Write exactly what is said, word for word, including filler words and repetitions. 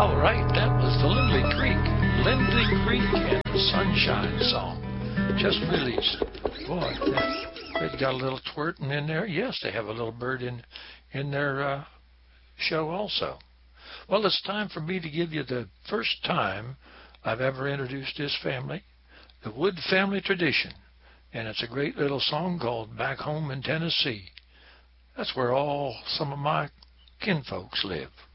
All right, that was the Lindley Creek, Lindley Creek and the Sunshine Song, just released. Boy, they, they got a little twerting in there. Yes, they have a little bird in in their uh, show also. Well, it's time for me to give you the first time I've ever introduced this family, the Wood Family Tradition, and it's a great little song called Back Home in Tennessee. That's where all some of my kinfolks live.